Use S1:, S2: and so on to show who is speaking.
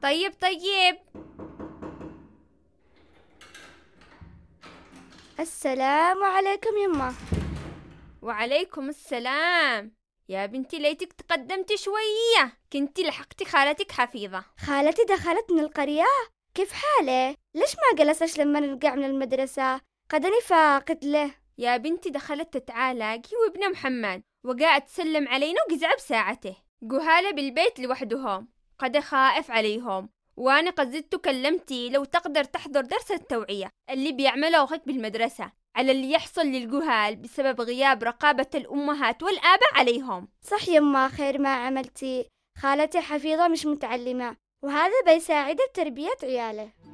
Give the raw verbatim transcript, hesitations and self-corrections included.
S1: طيب طيب.
S2: السلام عليكم يما.
S1: وعليكم السلام. يا بنتي ليتك تقدمتي شوية، كنتي لحقتي خالتك حفيظة.
S2: خالتي دخلت من القرية. كيف حاله؟ ليش ما جلسش لما نرجع من المدرسة؟ قدني فاقد له.
S1: يا بنتي دخلت تتعالاقي وابن محمد وقاعد تسلم علينا وقزع بساعته. قهالة بالبيت لوحدهم، قد خائف عليهم. وانا قد زدت كلمتي لو تقدر تحضر درس التوعية اللي بيعمله أخوك بالمدرسة على اللي يحصل للجهال بسبب غياب رقابة الأمهات والآباء عليهم.
S2: صح يما، خير ما عملتي. خالتي حفيظة مش متعلمة، وهذا بيساعدها بتربية عياله.